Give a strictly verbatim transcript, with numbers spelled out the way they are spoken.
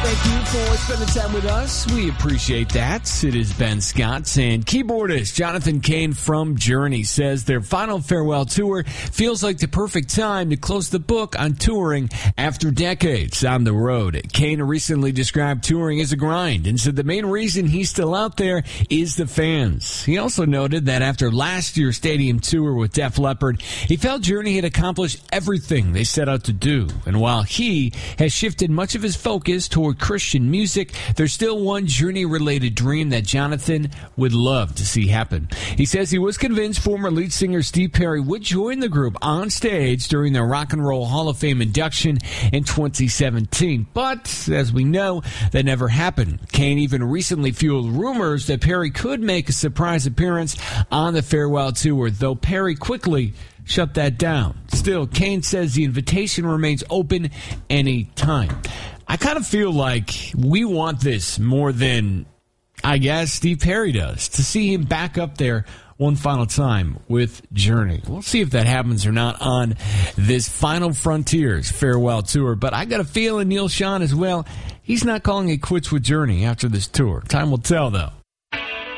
Thank you for spending time with us. We appreciate that. It is Ben Scott, and keyboardist Jonathan Cain from Journey says their final farewell tour feels like the perfect time to close the book on touring after decades on the road. Cain recently described touring as a grind and said the main reason he's still out there is the fans. He also noted that after last year's stadium tour with Def Leppard, he felt Journey had accomplished everything they set out to do. And while he has shifted much of his focus toward Christian music, there's still one Journey-related dream that Jonathan would love to see happen. He says he was convinced former lead singer Steve Perry would join the group on stage during their Rock and Roll Hall of Fame induction in twenty seventeen. But, as we know, that never happened. Cain even recently fueled rumors that Perry could make a surprise appearance on the farewell tour, though Perry quickly shut that down. Still, Cain says the invitation remains open any time. I kind of feel like we want this more than, I guess, Steve Perry does, to see him back up there one final time with Journey. We'll see if that happens or not on this Final Frontiers farewell tour. But I got a feeling Neil Schon as well, he's not calling it quits with Journey after this tour. Time will tell, though.